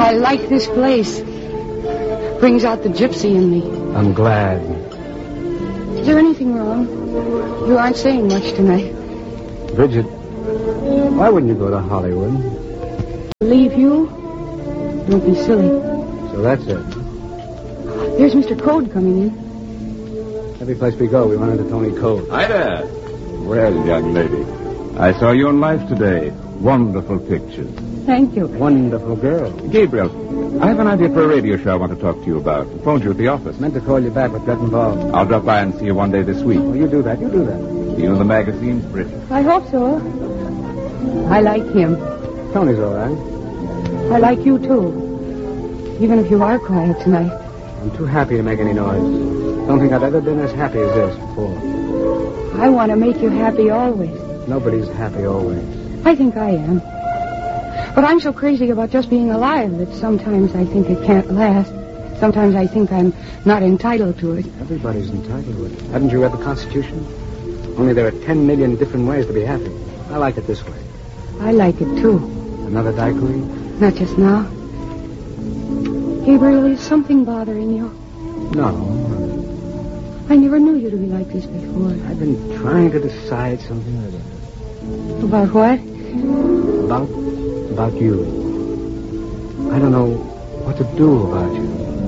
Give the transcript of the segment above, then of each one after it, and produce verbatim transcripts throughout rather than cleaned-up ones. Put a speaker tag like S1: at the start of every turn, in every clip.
S1: I like this place. Brings out the gypsy in me.
S2: I'm glad.
S1: Is there anything wrong? You aren't saying much tonight.
S2: Bridget, why wouldn't you go to Hollywood?
S1: Leave you? Don't be silly.
S2: So that's it.
S1: There's Mister Code coming in.
S2: Every place we go, we run into Tony Code.
S3: Hi there. Well, young lady, I saw you on Life today. Wonderful pictures.
S1: Thank you.
S2: Wonderful girl.
S3: Gabriel, I have an idea for a radio show I want to talk to you about. I phoned you at the office.
S2: Meant to call you back, but got involved.
S3: I'll drop by and see you one day this week.
S2: Well, you do that. You do that.
S3: You know the magazines, Bridget?
S1: I hope so. I like him.
S2: Tony's all right.
S1: I like you, too. Even if you are quiet tonight.
S2: I'm too happy to make any noise. Don't think I've ever been as happy as this before.
S1: I want to make you happy always.
S2: Nobody's happy always.
S1: I think I am. But I'm so crazy about just being alive that sometimes I think it can't last. Sometimes I think I'm not entitled to it.
S2: Everybody's entitled to it. Haven't you read the Constitution? Only there are ten million different ways to be happy. I like it this way.
S1: I like it, too.
S2: Another daiquiri?
S1: Not just now. Gabriel, is something bothering you?
S2: No.
S1: I never knew you to be like this before.
S2: I've been trying to decide something or other.
S1: About what?
S2: About, about you. I don't know what to do about you.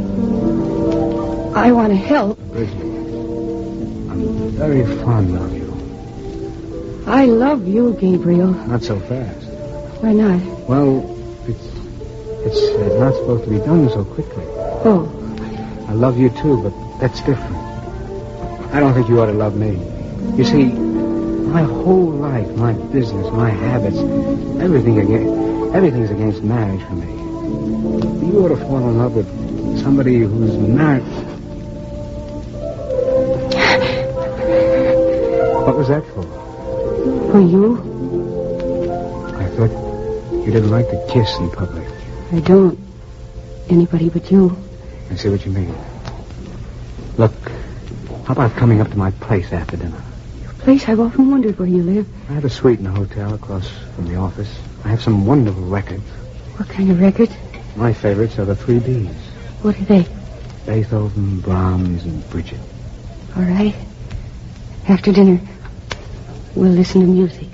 S1: I want to help.
S2: Bridget, I'm very fond of you.
S1: I love you, Gabriel.
S2: Not so fast.
S1: Why not?
S2: Well, it's, it's uh, not supposed to be done so quickly.
S1: Oh.
S2: I love you too, but that's different. I don't think you ought to love me. You see, my whole life, my business, my habits, everything against, everything's against marriage for me. You ought to fall in love with somebody who's married. What was that for?
S1: For you?
S2: I thought you didn't like to kiss in public.
S1: I don't. Anybody but you.
S2: I see what you mean. Look, how about coming up to my place after dinner?
S1: Your place? I've often wondered where you live.
S2: I have a suite in a hotel across from the office. I have some wonderful records.
S1: What kind of records?
S2: My favorites are the three B's.
S1: What are they?
S2: Beethoven, Brahms, and Bridget.
S1: All right. After dinner, we'll listen to music.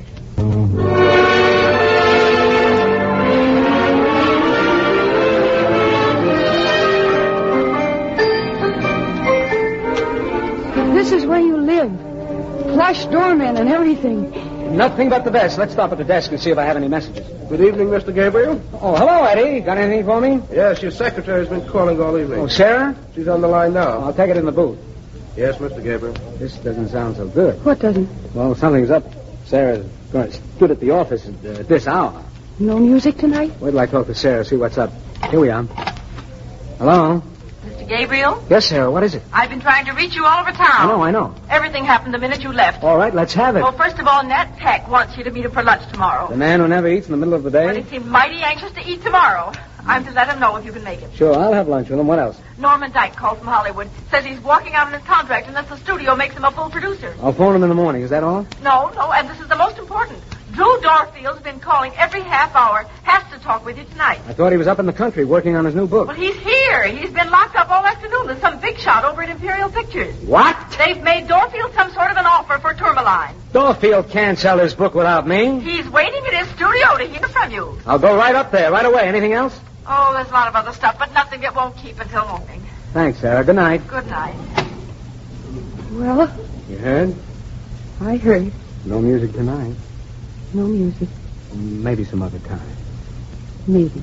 S1: This is where you live. Plush doorman and everything.
S2: Nothing but the best. Let's stop at the desk and see if I have any messages.
S4: Good evening, Mister Gabriel.
S2: Oh, hello, Eddie. Got anything for me?
S4: Yes, your secretary's been calling all evening.
S2: Oh, Sarah?
S4: She's on the line now.
S2: I'll take it in the booth.
S4: Yes, Mister Gabriel.
S2: This doesn't sound so good.
S1: What doesn't?
S2: Well, something's up. Sarah stood at the office at uh, this hour.
S1: No music tonight?
S2: Wait till I talk to Sarah, see what's up. Here we are. Hello?
S5: Mister Gabriel?
S2: Yes, Sarah, what is it?
S5: I've been trying to reach you all over town.
S2: I know, I know.
S5: Everything happened the minute you left.
S2: All right, let's have it.
S5: Well, first of all, Nat Peck wants you to meet him for lunch tomorrow.
S2: The man who never eats in the middle of the day?
S5: Well, he seemed mighty anxious to eat tomorrow. I'm to let him know if you can make it.
S2: Sure, I'll have lunch with him. What else?
S5: Norman Dyke called from Hollywood. Says he's walking out on his contract unless the studio makes him a full producer.
S2: I'll phone him in the morning. Is that all?
S5: No, no, and this is the most important. Drew Dorfield's been calling every half hour. Has to talk with you tonight.
S2: I thought he was up in the country working on his new book.
S5: Well, he's here. He's been locked up all afternoon with some big shot over at Imperial Pictures.
S2: What?
S5: They've made Dorfield some sort of an offer for Tourmaline.
S2: Dorfield can't sell his book without me.
S5: He's waiting at his studio to hear from you.
S2: I'll go right up there, right away. Anything else?
S5: Oh, there's a lot of other stuff, but nothing that won't keep until morning.
S2: Thanks, Sarah. Good night.
S5: Good night.
S1: Well,
S2: You heard?
S1: I heard.
S2: No music tonight.
S1: No music.
S2: Maybe some other time.
S1: Maybe.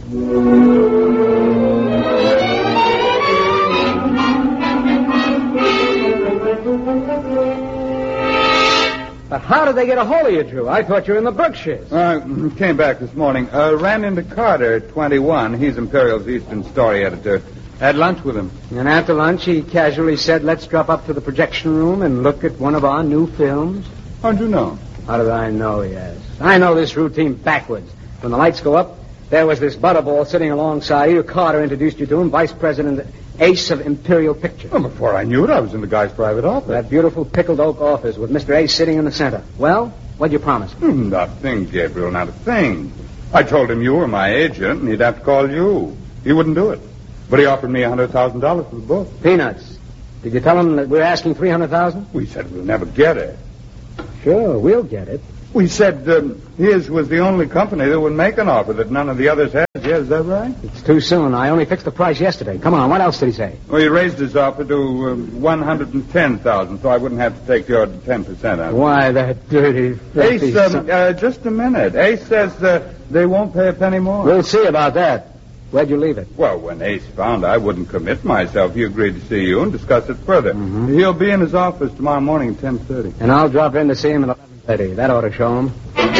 S2: But how did they get a hold of you, Drew? I thought you were in the Berkshires.
S6: Uh, came back this morning. Uh, ran into Carter at twenty-one. He's Imperial's Eastern Story editor. Had lunch with him.
S2: And after lunch, he casually said, let's drop up to the projection room and look at one of our new films.
S6: How'd you know?
S2: How did I know, yes? I know this routine backwards. When the lights go up, there was this butterball sitting alongside you. Carter introduced you to him, Vice President Ace of Imperial Pictures.
S6: Well, before I knew it, I was in the guy's private office.
S2: That beautiful pickled oak office with Mister Ace sitting in the center. Well, what'd you promise?
S6: Hmm, not a thing, Gabriel, not a thing. I told him you were my agent, and he'd have to call you. He wouldn't do it. But he offered me one hundred thousand dollars for the book.
S2: Peanuts. Did you tell him that we're asking three hundred thousand dollars?
S6: We said we'll never get it.
S2: Sure, we'll get it.
S6: We said um, his was the only company that would make an offer that none of the others had. Yeah, is that right?
S2: It's too soon. I only fixed the price yesterday. Come on, what else did he say?
S6: Well, he raised his offer to um, one hundred ten thousand dollars, so I wouldn't have to take your ten percent out.
S2: Why, that dirty, filthy
S6: Ace, um,
S2: son-
S6: uh, just a minute. Ace says uh, they won't pay a penny more.
S2: We'll see about that. Where'd you leave it?
S6: Well, when Ace found I wouldn't commit myself, he agreed to see you and discuss it further.
S2: Mm-hmm.
S6: He'll be in his office tomorrow morning at ten thirty.
S2: And I'll drop in to see him at eleven thirty. That ought to show him.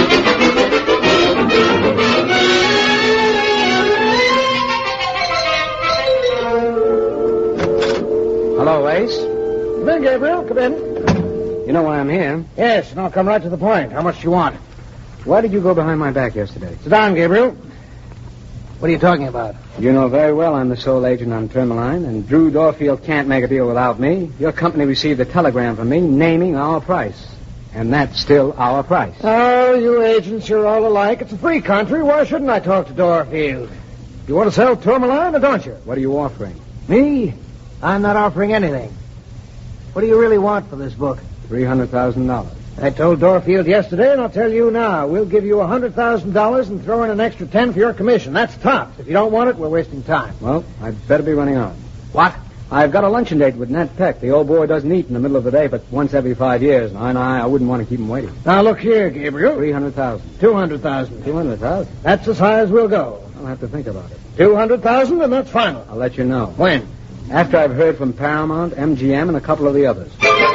S2: Hello, Ace.
S7: Come in, Gabriel. Come in.
S2: You know why I'm here.
S7: Yes, and I'll come right to the point. How much do you want?
S2: Why did you go behind my back yesterday?
S7: Sit down, Gabriel. What are you talking about?
S2: You know very well I'm the sole agent on Tourmaline, and Drew Dorfield can't make a deal without me. Your company received a telegram from me naming our price. And that's still our price.
S7: Oh, you agents, you're all alike. It's a free country. Why shouldn't I talk to Dorfield? You want to sell Tourmaline, or don't you?
S2: What are you offering?
S7: Me? I'm not offering anything. What do you really want for this book?
S2: three hundred thousand dollars.
S7: I told Dorfield yesterday, and I'll tell you now. We'll give you one hundred thousand dollars and throw in an extra ten for your commission. That's tops. If you don't want it, we're wasting time.
S2: Well, I'd better be running on.
S7: What?
S2: I've got a luncheon date with Nat Peck. The old boy doesn't eat in the middle of the day, but once every five years. And I, I wouldn't want to keep him waiting.
S7: Now, look here, Gabriel.
S2: three hundred thousand dollars.
S7: two hundred thousand dollars.
S2: two hundred thousand dollars?
S7: That's as high as we'll go.
S2: I'll have to think about it.
S7: two hundred thousand dollars, and that's final.
S2: I'll let you know.
S7: When?
S2: After I've heard from Paramount, M G M, and a couple of the others.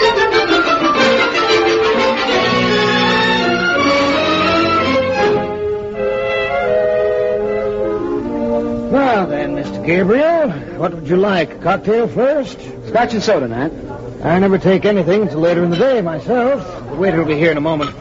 S7: Now then, Mister Gabriel, what would you like? A cocktail first?
S2: Scotch and soda, Nat.
S7: I never take anything until later in the day myself. The waiter will be here in a moment.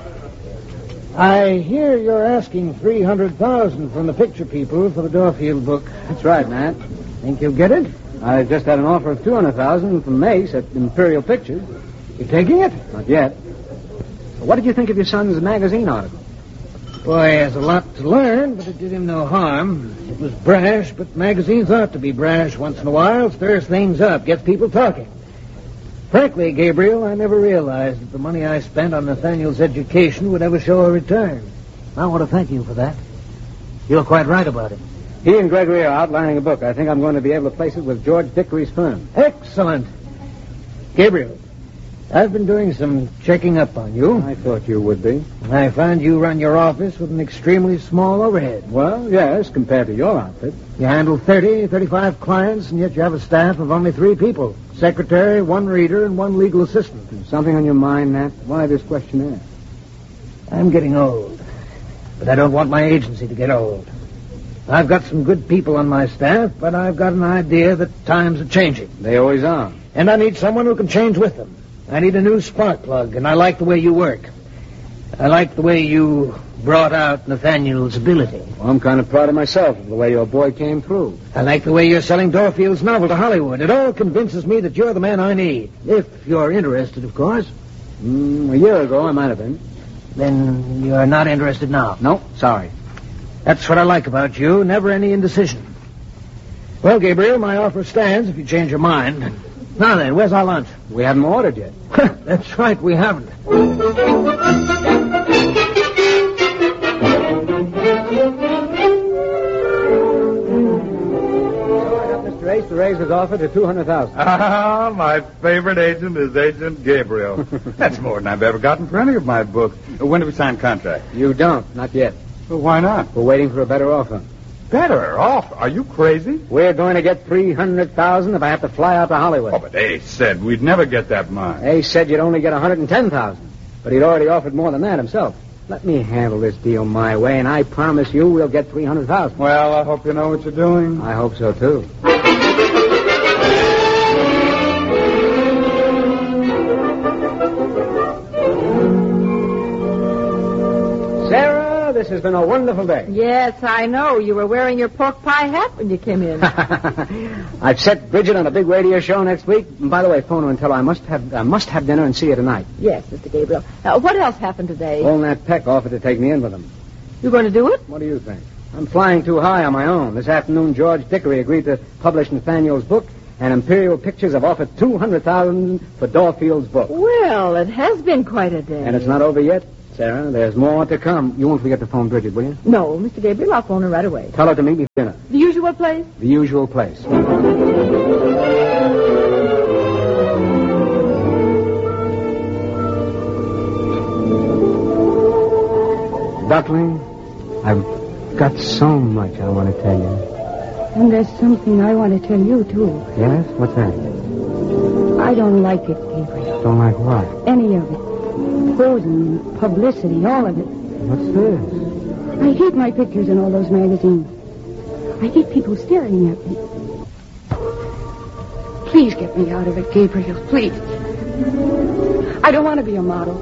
S7: I hear you're asking three hundred thousand dollars from the picture people for the Dorfield book.
S2: That's right, Nat.
S7: Think you'll get it?
S2: I just had an offer of two hundred thousand dollars from Mace at Imperial Pictures.
S7: You taking it?
S2: Not yet. What did you think of your son's magazine article?
S7: Boy, he has a lot to learn, but it did him no harm. It was brash, but magazines ought to be brash once in a while. Stirs things up, gets people talking. Frankly, Gabriel, I never realized that the money I spent on Nathaniel's education would ever show a return. I want to thank you for that. You're quite right about it.
S2: He and Gregory are outlining a book. I think I'm going to be able to place it with George Dickory's firm.
S7: Excellent. Gabriel, I've been doing some checking up on you.
S2: I thought you would be.
S7: I find you run your office with an extremely small overhead.
S2: Well, yes, compared to your outfit.
S7: You handle thirty, thirty-five clients, and yet you have a staff of only three people. Secretary, one reader, and one legal assistant.
S2: Something on your mind, Nat? Why this questionnaire?
S7: I'm getting old, but I don't want my agency to get old. I've got some good people on my staff, but I've got an idea that times are changing.
S2: They always are.
S7: And I need someone who can change with them. I need a new spark plug, and I like the way you work. I like the way you brought out Nathaniel's ability.
S2: Well, I'm kind of proud of myself of the way your boy came through.
S7: I like the way you're selling Dorfield's novel to Hollywood. It all convinces me that you're the man I need. If you're interested, of course.
S2: Mm, a year ago, I might have been.
S7: Then you're not interested now.
S2: No, sorry.
S7: That's what I like about you. Never any indecision. Well, Gabriel, my offer stands if you change your mind. Now then, where's our lunch?
S2: We haven't ordered yet.
S7: That's right, we haven't.
S2: Mister Ace to raise his offer to two hundred thousand dollars.
S6: Ah, my favorite agent is Agent Gabriel. That's more than I've ever gotten for any of my books. When do we sign contract?
S2: You don't, not yet.
S6: Well, why not?
S2: We're waiting for a better offer.
S6: Better off? Are you crazy?
S2: We're going to get three hundred thousand dollars if I have to fly out to Hollywood.
S6: Oh, but Ace said we'd never get that much.
S2: Ace said you'd only get one hundred ten thousand dollars, but he'd already offered more than that himself. Let me handle this deal my way, and I promise you we'll get three hundred thousand dollars.
S6: Well, I hope you know what you're doing.
S2: I hope so, too. Sarah, this has been a wonderful day.
S5: Yes, I know. You were wearing your pork pie hat when you came in.
S2: I've set Bridget on a big radio show next week. And by the way, phone her and tell her I must have uh, must have dinner and see her tonight.
S5: Yes, Mister Gabriel. Uh, what else happened today?
S2: Old Nat Peck offered to take me in with him.
S5: You going to do it?
S2: What do you think? I'm flying too high on my own. This afternoon, George Dickory agreed to publish Nathaniel's book, and Imperial Pictures have offered two hundred thousand dollars for Dorfield's book.
S8: Well, it has been quite a day.
S2: And it's not over yet, Sarah. There's more to come. You won't forget to phone Bridget, will you?
S8: No, Mister Gabriel, I'll phone her right away.
S2: Tell her to meet me for dinner.
S8: The usual place?
S2: The usual place. Duckling, I've got so much I want to tell you.
S1: And there's something I want to tell you, too.
S2: Yes? What's that?
S1: I don't like it, Gabriel.
S2: Don't like what?
S1: Any of it. Posing, publicity, all of it.
S2: What's this?
S1: I hate my pictures in all those magazines. I hate people staring at me. Please get me out of it, Gabriel, please. I don't want to be a model.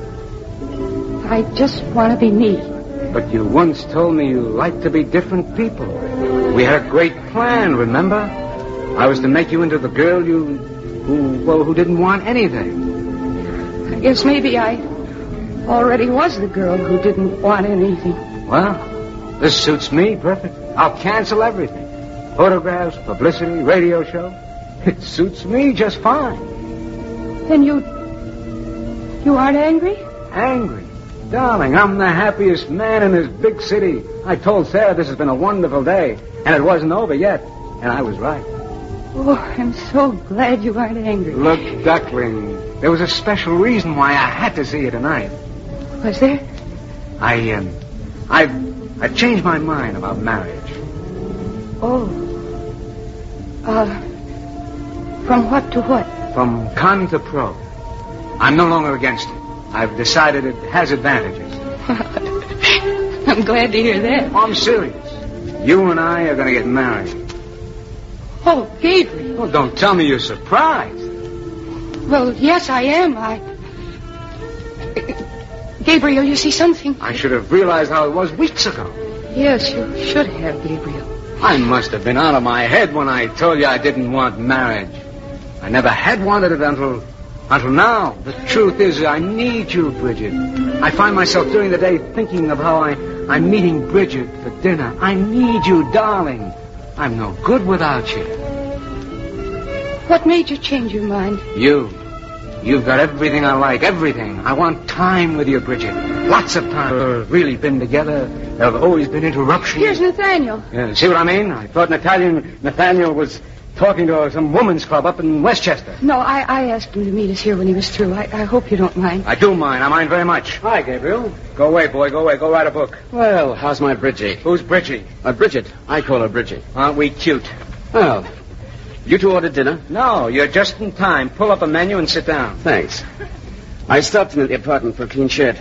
S1: I just want to be me.
S2: But you once told me you liked to be different people. We had a great plan, remember? I was to make you into the girl you, who, well, who didn't want anything.
S1: I guess maybe I already was the girl who didn't want anything.
S2: Well, this suits me perfect. I'll cancel everything. Photographs, publicity, radio show. It suits me just fine.
S1: Then you... you aren't angry?
S2: Angry? Darling, I'm the happiest man in this big city. I told Sarah this has been a wonderful day, and it wasn't over yet. And I was right.
S1: Oh, I'm so glad you aren't angry.
S2: Look, Duckling, there was a special reason why I had to see you tonight.
S1: Was there?
S2: I, um, I've, I've changed my mind about marriage.
S1: Oh. Uh, from what to what?
S2: From con to pro. I'm no longer against it. I've decided it has advantages.
S1: I'm glad to hear that.
S2: Oh, I'm serious. You and I are going to get married.
S1: Oh, Gabriel.
S2: Oh, don't tell me you're surprised.
S1: Well, yes, I am. I... Gabriel, you see something?
S2: I should have realized how it was weeks ago.
S1: Yes, you should have, Gabriel.
S2: I must have been out of my head when I told you I didn't want marriage. I never had wanted it until... Until now. The truth is, I need you, Bridget. I find myself during the day thinking of how I, I'm meeting Bridget for dinner. I need you, darling. I'm no good without you.
S1: What made you change your mind?
S2: You. You've got everything I like, everything. I want time with you, Bridget. Lots of time. We've really been together. There have always been interruptions.
S1: Here's Nathaniel.
S2: Yeah, see what I mean? I thought Nathaniel, Nathaniel was... talking to some women's club up in Westchester.
S1: No, I, I asked him to meet us here when he was through. I, I hope you don't mind.
S2: I do mind. I mind very much.
S9: Hi, Gabriel.
S2: Go away, boy. Go away. Go write a book.
S9: Well, how's my Bridgie?
S2: Who's Bridgie?
S9: Uh, Bridget. I call her Bridgie.
S2: Aren't we cute?
S9: Well, you two ordered dinner?
S2: No, you're just in time. Pull up a menu and sit down.
S9: Thanks. I stopped in at the apartment for a clean shed.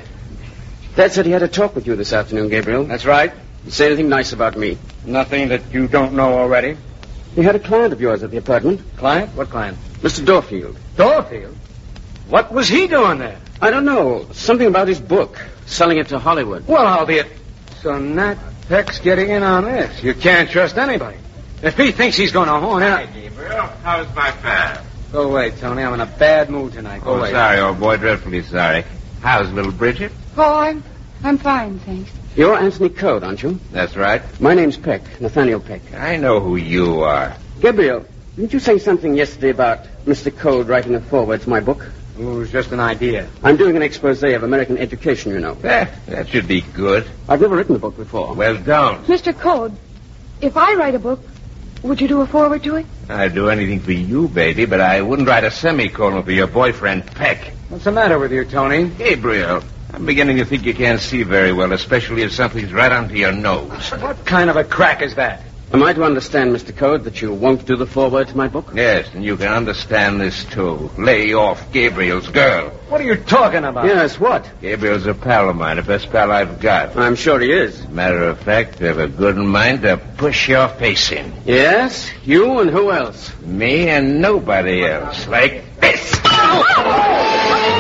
S9: Dad said he had a talk with you this afternoon, Gabriel.
S2: That's right.
S9: You say anything nice about me?
S2: Nothing that you don't know already.
S9: You had a client of yours at the apartment.
S2: Client? What client?
S9: Mister Dorfield.
S2: Dorfield? What was he doing there?
S9: I don't know. Something about his book. Selling it to Hollywood.
S2: Well, I'll be it. So Nat Peck's getting in on this. You can't trust anybody. If he thinks he's going to horn in...
S3: Hi, Gabriel. How's my pal?
S2: Go away, Tony. I'm in a bad mood tonight. Go
S3: oh,
S2: away.
S3: sorry, old boy. Dreadfully sorry. How's little Bridget?
S1: Oh, I'm, I'm fine, thanks.
S9: You're Anthony Code, aren't you?
S3: That's right.
S9: My name's Peck, Nathaniel Peck.
S3: I know who you are.
S9: Gabriel, didn't you say something yesterday about Mister Code writing a foreword to my book?
S2: It was just an idea.
S9: I'm doing an expose of American education, you know.
S3: Eh, that should be good.
S9: I've never written a book before.
S3: Well, don't.
S1: Mister Code, if I write a book, would you do a foreword to it?
S3: I'd do anything for you, baby, but I wouldn't write a semicolon for your boyfriend, Peck.
S2: What's the matter with you, Tony?
S3: Gabriel, I'm beginning to think you can't see very well, especially if something's right under your nose.
S2: What kind of a crack is that?
S9: Am I to understand, Mister Code, that you won't do the foreword to my book?
S3: Yes, and you can understand this, too. Lay off Gabriel's girl.
S2: What are you talking about?
S9: Yes, what?
S3: Gabriel's a pal of mine, the best pal I've got.
S9: I'm sure he is.
S3: Matter of fact, I have a good mind to push your face in.
S9: Yes? You and who else?
S3: Me and nobody else. Like this.